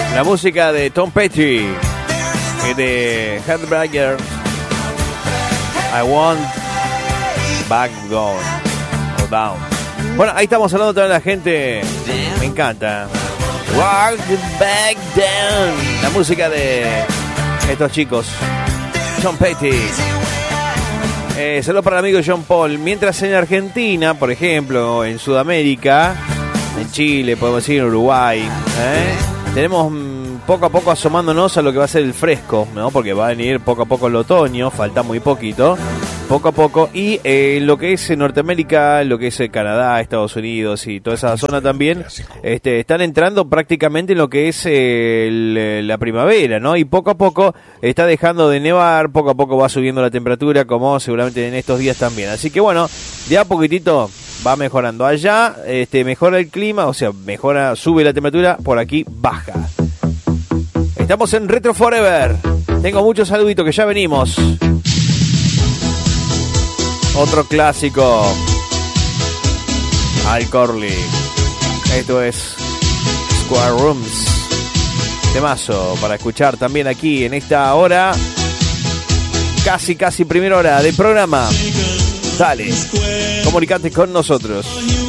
La música de Tom Petty y de Heartbreaker. I want back down. Bueno, ahí estamos hablando también de la gente. Me encanta. Walk back down. La música de estos chicos. Tom Petty. Saludos para el amigo John Paul. Mientras en Argentina, por ejemplo, en Sudamérica, en Chile, podemos decir en Uruguay, tenemos poco a poco asomándonos a lo que va a ser el fresco, ¿no? Porque va a venir poco a poco el otoño, falta muy poquito, poco a poco. Y lo que es Norteamérica, lo que es Canadá, Estados Unidos y toda esa zona también, están entrando prácticamente en lo que es la primavera, ¿no? Y poco a poco está dejando de nevar, poco a poco va subiendo la temperatura, como seguramente en estos días también. Así que bueno, de a poquitito va mejorando. Allá mejora el clima, o sea, sube la temperatura, por aquí baja. Estamos en Retro Forever. Tengo muchos saluditos que ya venimos. Otro clásico. Al Corley. Esto es Square Rooms. Temazo para escuchar también aquí en esta hora. Casi primera hora del programa. Dale, comunicate con nosotros.